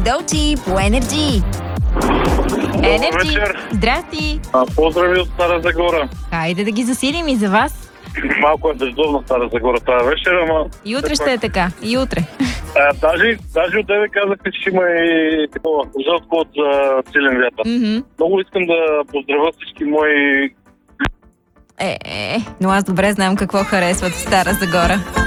Долчи по Енерджи. Енерджи, вечер. здрасти! Поздрави от Стара Загора. Хайде да ги засилим и за вас. Малко е дъждовна Стара Загора тази вечер, ама... И утре ще е така. И утре. Даже от тебе казахте, че има и такова жълтко от силен вятър. Много искам да поздравя всички мои... Но аз добре знам какво харесват в Стара Загора.